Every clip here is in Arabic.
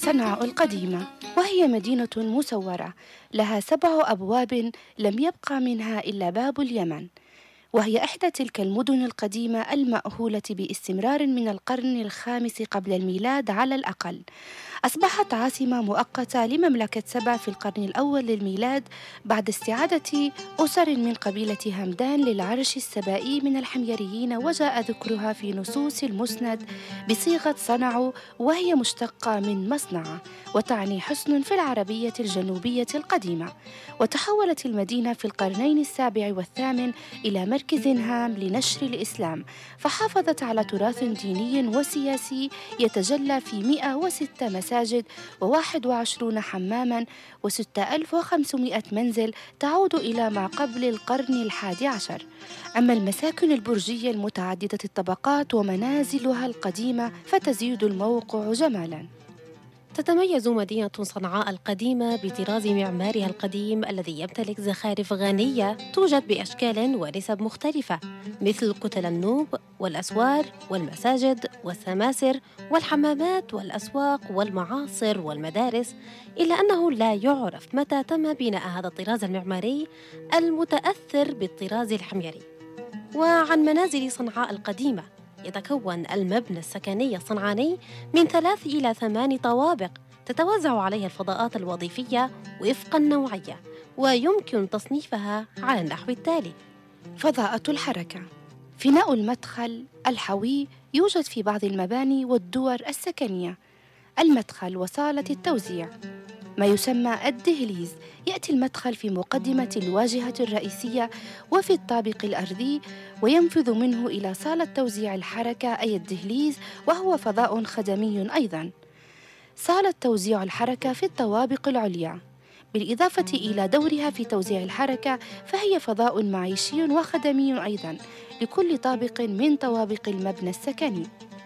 صنعاء القديمة، وهي مدينة مسورة لها 7 أبواب لم يبقى منها إلا باب اليمن، وهي إحدى تلك المدن القديمة المأهولة باستمرار من القرن الخامس قبل الميلاد على الأقل. أصبحت عاصمة مؤقتة لمملكة سبع في القرن الأول للميلاد بعد استعادة أسر من قبيلة همدان للعرش السبائي من الحميريين، وجاء ذكرها في نصوص المسند بصيغة صنعوا، وهي مشتقة من مصنع وتعني حصن في العربية الجنوبية القديمة. وتحولت المدينة في القرنين السابع والثامن إلى مركز هام لنشر الإسلام، فحافظت على تراث ديني وسياسي يتجلى في 106 مساجد و21 حماماً و6500 منزل تعود إلى ما قبل القرن ال11. أما المساكن البرجية المتعددة الطبقات ومنازلها القديمة فتزيد الموقع جمالاً. تتميز مدينة صنعاء القديمة بطراز معمارها القديم الذي يمتلك زخارف غنية توجد بأشكال ونسب مختلفة، مثل كتل النوب والأسوار والمساجد والسماسر والحمامات والأسواق والمعاصر والمدارس، إلا أنه لا يعرف متى تم بناء هذا الطراز المعماري المتأثر بالطراز الحميري. وعن منازل صنعاء القديمة، يتكون المبنى السكني الصنعاني من 3 إلى 8 طوابق تتوزع عليها الفضاءات الوظيفية وفق النوعية، ويمكن تصنيفها على النحو التالي: فضاءة الحركة: فناء المدخل الحوي يوجد في بعض المباني والدور السكنية. المدخل وصالة التوزيع ما يسمى الدهليز، يأتي المدخل في مقدمة الواجهة الرئيسية وفي الطابق الأرضي، وينفذ منه إلى صالة توزيع الحركة أي الدهليز، وهو فضاء خدمي أيضاً. صالة توزيع الحركة في الطوابق العليا، بالإضافة إلى دورها في توزيع الحركة، فهي فضاء معيشي وخدمي أيضاً لكل طابق من طوابق المبنى السكني.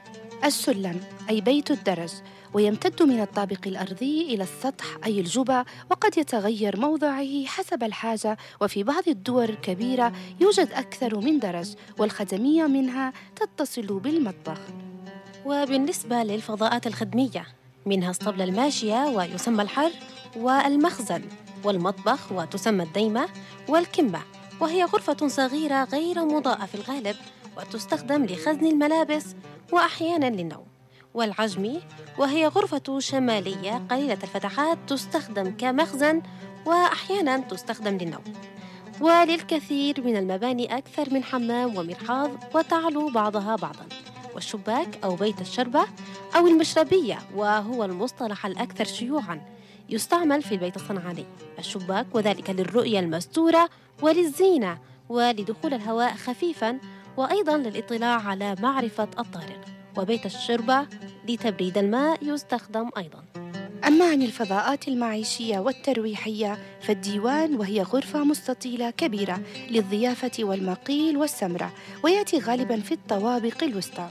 السلم أي بيت الدرج، ويمتد من الطابق الأرضي إلى السطح أي الجبة، وقد يتغير موضعه حسب الحاجة، وفي بعض الدور الكبيرة يوجد أكثر من درج، والخدمية منها تتصل بالمطبخ. وبالنسبة للفضاءات الخدمية، منها اسطبل الماشية ويسمى الحر، والمخزن، والمطبخ وتسمى الديمة، والكمة، وهي غرفة صغيرة غير مضاءة في الغالب وتستخدم لخزن الملابس وأحياناً للنوم، والعجمي، وهي غرفة شمالية قليلة الفتحات تستخدم كمخزن وأحياناً تستخدم للنوم. وللكثير من المباني أكثر من حمام ومرحاض وتعلو بعضها بعضاً. والشباك أو بيت الشربة أو المشربية، وهو المصطلح الأكثر شيوعاً، يستعمل في البيت الصنعاني. الشباك وذلك للرؤية المستورة وللزينة ولدخول الهواء خفيفاً، وأيضاً للإطلاع على معرفة الطارق. وبيت الشربة لتبريد الماء يستخدم أيضاً. أما عن الفضاءات المعيشية والترويحية فالديوان، وهي غرفة مستطيلة كبيرة للضيافة والمقيل والسمرة، ويأتي غالباً في الطوابق الوسطى.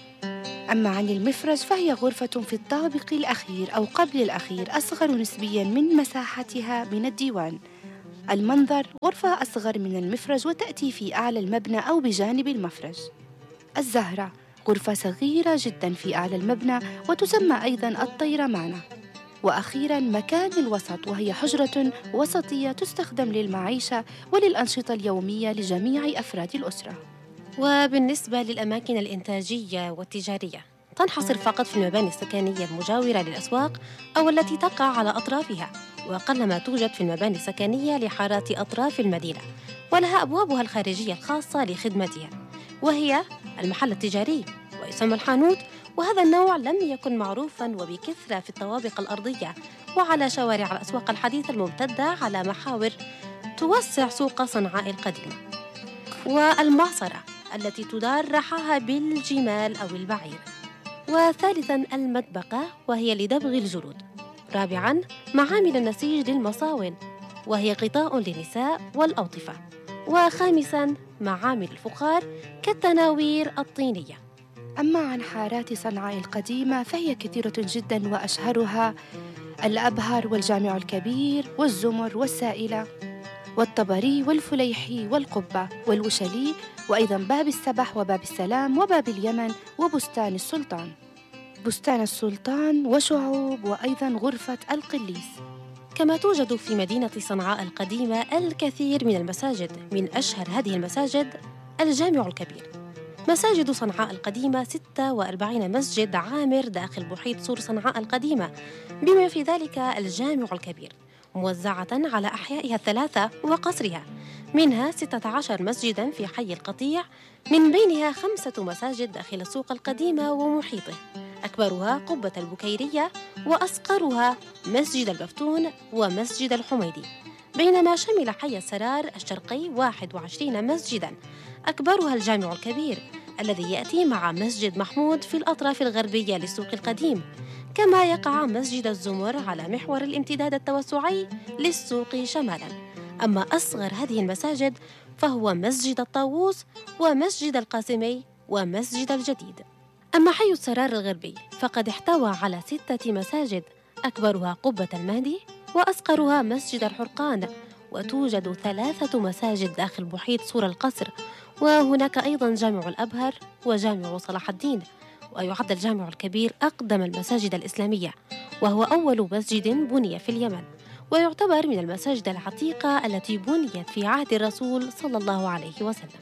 أما عن المفرش فهي غرفة في الطابق الأخير أو قبل الأخير، أصغر نسبياً من مساحتها من الديوان. المنظر غرفة أصغر من المفرش وتأتي في أعلى المبنى أو بجانب المفرش. الزهرة غرفة صغيرة جداً في أعلى المبنى وتسمى أيضاً الطيرمانة. وأخيراً مكان الوسط، وهي حجرة وسطية تستخدم للمعيشة وللأنشطة اليومية لجميع أفراد الأسرة. وبالنسبة للأماكن الإنتاجية والتجارية، تنحصر فقط في المباني السكنية المجاورة للأسواق أو التي تقع على أطرافها، وقلما توجد في المباني السكنية لحارات أطراف المدينة، ولها أبوابها الخارجية الخاصة لخدمتها، وهي المحل التجاري ويسمى الحانوت. وهذا النوع لم يكن معروفاً وبكثرة في الطوابق الأرضية وعلى شوارع الأسواق الحديثة الممتدة على محاور توسع سوق صنعاء القديمة. والمعصرة التي تدار رحاها بالجمال أو البعير. وثالثاً المدبقة، وهي لدبغ الجلود. رابعاً معامل النسيج للمصاون، وهي غطاء للنساء والأوطفة. وخامساً معامل الفخار كالتناوير الطينية. أما عن حارات صنعاء القديمة فهي كثيرة جداً، وأشهرها الأبهر والجامع الكبير والزمر والسائلة والطبري والفليحي والقبة والوشلي، وأيضاً باب السبح وباب السلام وباب اليمن وبستان السلطان. بستان السلطان وشعوب، وأيضا غرفة القليس. كما توجد في مدينة صنعاء القديمة الكثير من المساجد، من أشهر هذه المساجد الجامع الكبير. مساجد صنعاء القديمة 46 مسجد عامر داخل محيط سور صنعاء القديمة، بما في ذلك الجامع الكبير، موزعة على أحيائها الثلاثة وقصرها، منها 16 مسجداً في حي القطيع، من بينها 5 مساجد داخل السوق القديمة ومحيطه، أكبرها قبة البكيرية، وأصغرها مسجد المفتون ومسجد الحميدي، بينما شمل حي السرار الشرقي 21 مسجداً، أكبرها الجامع الكبير الذي يأتي مع مسجد محمود في الأطراف الغربية للسوق القديم، كما يقع مسجد الزمر على محور الامتداد التوسعي للسوق شمالاً. أما أصغر هذه المساجد فهو مسجد الطاووس ومسجد القاسمي ومسجد الجديد. أما حي السرار الغربي فقد احتوى على 6 مساجد، أكبرها قبة المهدي وأصغرها مسجد الحرقان، وتوجد 3 مساجد داخل محيط سور القصر، وهناك أيضاً جامع الأبهر وجامع صلاح الدين. ويعد الجامع الكبير أقدم المساجد الإسلامية، وهو أول مسجد بني في اليمن، ويعتبر من المساجد العتيقة التي بنيت في عهد الرسول صلى الله عليه وسلم.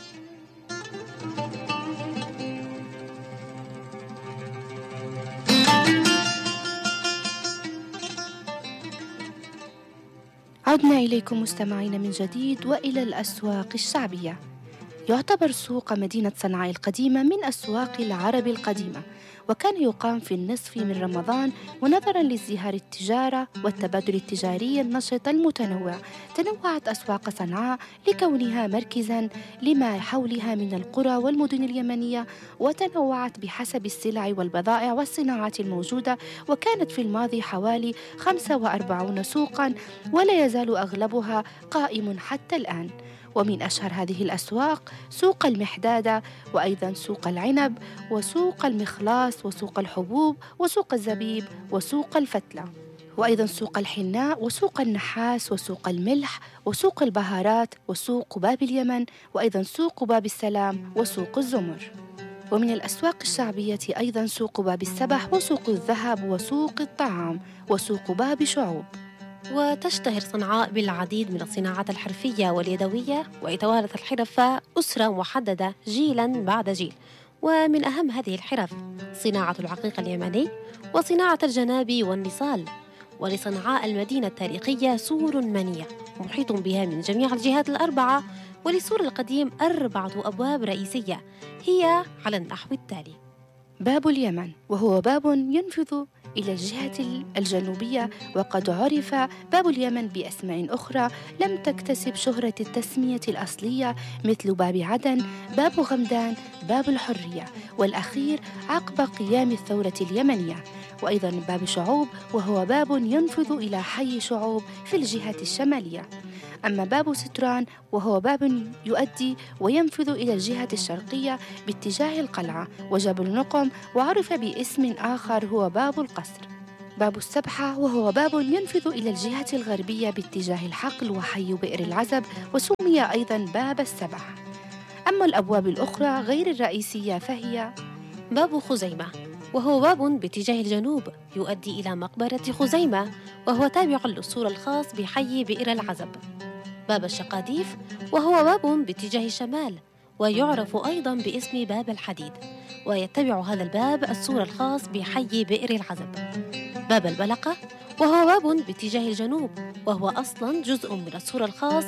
عدنا إليكم مستمعين من جديد وإلى الأسواق الشعبية. يعتبر سوق مدينة صنعاء القديمة من أسواق العرب القديمة، وكان يقام في النصف من رمضان، ونظراً لازدهار التجارة والتبادل التجاري النشط المتنوع، تنوعت أسواق صنعاء لكونها مركزاً لما حولها من القرى والمدن اليمنية، وتنوعت بحسب السلع والبضائع والصناعات الموجودة، وكانت في الماضي حوالي 45 سوقاً، ولا يزال أغلبها قائم حتى الآن. ومن أشهر هذه الأسواق سوق المحدادة، وأيضا سوق العنب، وسوق المخلاص، وسوق الحبوب، وسوق الزبيب، وسوق الفتلة، وأيضا سوق الحناء، وسوق النحاس، وسوق الملح، وسوق البهارات، وسوق باب اليمن، وأيضا سوق باب السلام، وسوق الزمر. ومن الأسواق الشعبية أيضا سوق باب السبح، وسوق الذهب، وسوق الطعام، وسوق باب شعوب. وتشتهر صنعاء بالعديد من الصناعات الحرفية واليدوية، ويتوارث الحرف أسرة محددة جيلاً بعد جيل. ومن أهم هذه الحرف صناعة العقيق اليمني، وصناعة الجناب والنصال. ولصنعاء المدينة التاريخية سور منيع محيط بها من جميع الجهات الأربعة، ولسور القديم 4 أبواب رئيسية، هي على النحو التالي: باب اليمن، وهو باب ينفذ إلى الجهة الجنوبية، وقد عرف باب اليمن بأسماء أخرى لم تكتسب شهرة التسمية الأصلية، مثل باب عدن، باب غمدان، باب الحرية، والأخير عقب قيام الثورة اليمنية. وأيضا باب شعوب، وهو باب ينفذ إلى حي شعوب في الجهة الشمالية. أما باب ستران، وهو باب يؤدي وينفذ إلى الجهة الشرقية باتجاه القلعة وجبل نقم، وعرف باسم آخر هو باب القصر. باب السبحة، وهو باب ينفذ إلى الجهة الغربية باتجاه الحقل وحي بئر العزب، وسمي أيضا باب السبح. أما الأبواب الأخرى غير الرئيسية فهي باب خزيمة، وهو باب باتجاه الجنوب يؤدي إلى مقبرة خزيمة، وهو تابع للسور الخاص بحي بئر العزب. باب الشقاديف، وهو باب باتجاه الشمال ويعرف أيضا باسم باب الحديد، ويتبع هذا الباب السور الخاص بحي بئر العزب. باب البلقة، وهو باب باتجاه الجنوب، وهو أصلا جزء من السور الخاص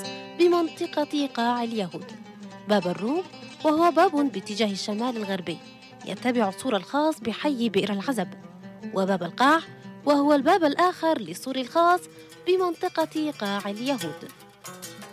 بمنطقة قاع اليهود. باب الروم، وهو باب باتجاه الشمال الغربي يتبع السور الخاص بحي بئر العزب. وباب القاع، وهو الباب الآخر للسور الخاص بمنطقة قاع اليهود.